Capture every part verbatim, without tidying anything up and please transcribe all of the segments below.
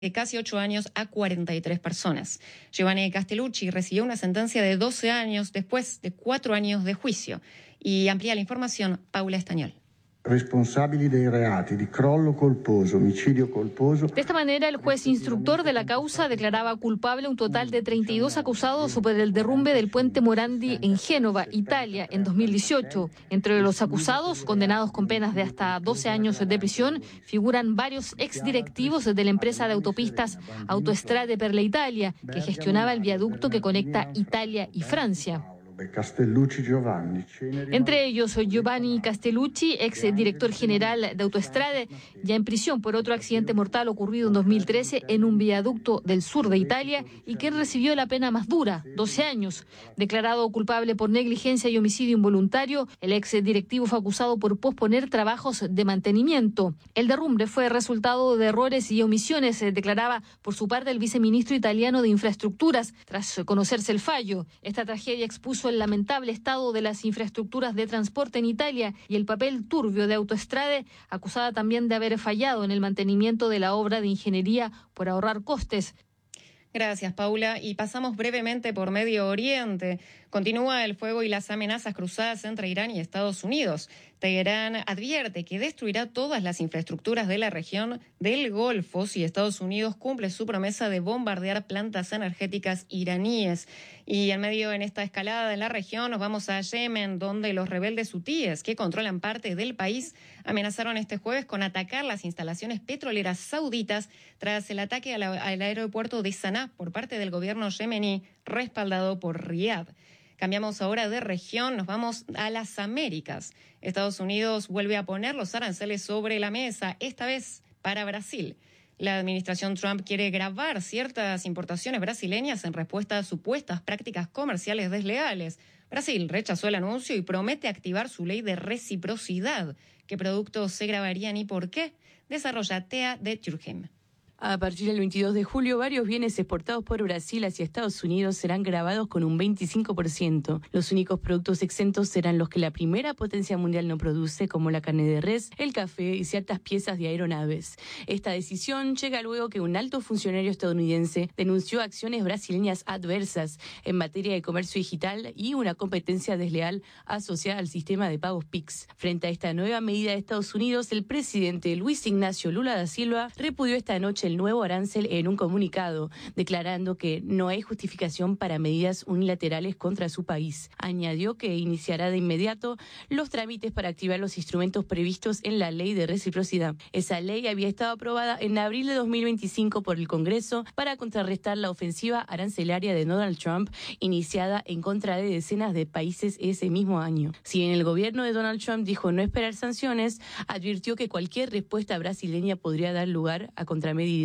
de casi ocho años a cuarenta y tres personas. Giovanni Castellucci recibió una sentencia de doce años después de cuatro años de juicio. Y amplía la información Paula Estañol. Responsabili dei reati di crollo colposo, omicidio colposo. De esta manera, el juez instructor de la causa declaraba culpable un total de treinta y dos acusados por el derrumbe del puente Morandi en Génova, Italia, en dos mil dieciocho. Entre los acusados, condenados con penas de hasta doce años de prisión, figuran varios exdirectivos de la empresa de autopistas Autostrade per l'Italia, que gestionaba el viaducto que conecta Italia y Francia. Castellucci Giovanni. Entre ellos, Giovanni Castellucci, ex director general de Autostrade, ya en prisión por otro accidente mortal ocurrido en dos mil trece en un viaducto del sur de Italia y que recibió la pena más dura, doce años. Declarado culpable por negligencia y homicidio involuntario, el ex directivo fue acusado por posponer trabajos de mantenimiento. El derrumbe fue resultado de errores y omisiones, declaraba por su parte el viceministro italiano de Infraestructuras, tras conocerse el fallo. Esta tragedia expuso el lamentable estado de las infraestructuras de transporte en Italia y el papel turbio de Autostrade, acusada también de haber fallado en el mantenimiento de la obra de ingeniería por ahorrar costes. Gracias, Paula. Y pasamos brevemente por Medio Oriente. Continúa el fuego y las amenazas cruzadas entre Irán y Estados Unidos. Teherán advierte que destruirá todas las infraestructuras de la región del Golfo si Estados Unidos cumple su promesa de bombardear plantas energéticas iraníes. Y en medio en esta escalada de la región nos vamos a Yemen, donde los rebeldes hutíes que controlan parte del país amenazaron este jueves con atacar las instalaciones petroleras sauditas tras el ataque al, al aeropuerto de Saná por parte del gobierno yemení respaldado por Riad. Cambiamos ahora de región, nos vamos a las Américas. Estados Unidos vuelve a poner los aranceles sobre la mesa, esta vez para Brasil. La administración Trump quiere gravar ciertas importaciones brasileñas en respuesta a supuestas prácticas comerciales desleales. Brasil rechazó el anuncio y promete activar su ley de reciprocidad. ¿Qué productos se grabarían y por qué? Desarrolla Tea de Turkheim. A partir del veintidós de julio, varios bienes exportados por Brasil hacia Estados Unidos serán gravados con un veinticinco por ciento. Los únicos productos exentos serán los que la primera potencia mundial no produce, como la carne de res, el café y ciertas piezas de aeronaves. Esta decisión llega luego que un alto funcionario estadounidense denunció acciones brasileñas adversas en materia de comercio digital y una competencia desleal asociada al sistema de pagos P I X. Frente a esta nueva medida de Estados Unidos, el presidente Luis Ignacio Lula da Silva repudió esta noche el nuevo arancel en un comunicado, declarando que no hay justificación para medidas unilaterales contra su país. Añadió que iniciará de inmediato los trámites para activar los instrumentos previstos en la ley de reciprocidad. Esa ley había estado aprobada en abril de dos mil veinticinco por el Congreso para contrarrestar la ofensiva arancelaria de Donald Trump, iniciada en contra de decenas de países ese mismo año. Si bien el gobierno de Donald Trump dijo no esperar sanciones, advirtió que cualquier respuesta brasileña podría dar lugar a contramedidas.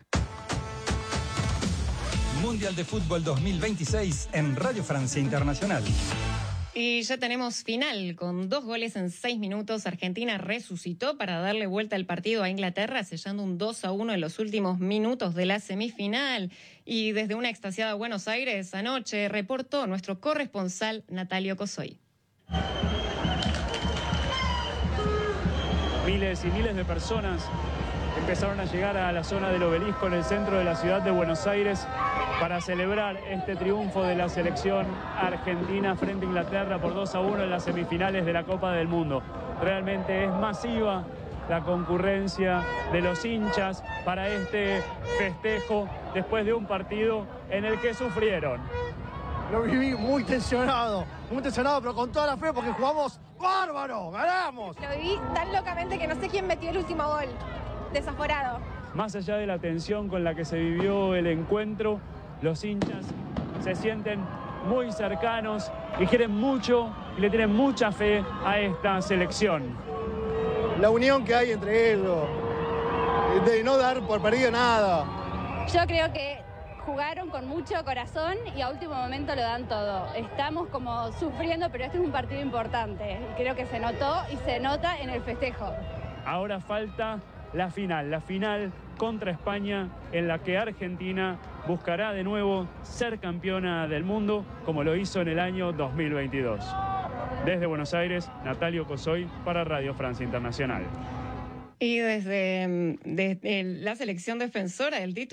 Mundial de Fútbol dos mil veintiséis en Radio Francia Internacional. Y ya tenemos final. Con dos goles en seis minutos, Argentina resucitó para darle vuelta al partido a Inglaterra, sellando un dos a uno en los últimos minutos de la semifinal. Y desde una extasiada Buenos Aires, anoche reportó nuestro corresponsal Natalio Cosoy. Miles y miles de personas empezaron a llegar a la zona del Obelisco en el centro de la ciudad de Buenos Aires para celebrar este triunfo de la selección argentina frente a Inglaterra por dos a uno en las semifinales de la Copa del Mundo. Realmente es masiva la concurrencia de los hinchas para este festejo después de un partido en el que sufrieron. Lo viví muy tensionado, muy tensionado, pero con toda la fe porque jugamos bárbaro, ganamos. Lo viví tan locamente que no sé quién metió el último gol. Desaforado. Más allá de la tensión con la que se vivió el encuentro, los hinchas se sienten muy cercanos y quieren mucho y le tienen mucha fe a esta selección. La unión que hay entre ellos, de no dar por perdido nada. Yo creo que jugaron con mucho corazón y a último momento lo dan todo. Estamos como sufriendo, pero este es un partido importante. Y creo que se notó y se nota en el festejo. Ahora falta la final, la final contra España, en la que Argentina buscará de nuevo ser campeona del mundo, como lo hizo en el año dos mil veintidós. Desde Buenos Aires, Natalio Cosoy para Radio Francia Internacional. Y desde, desde la selección defensora, el título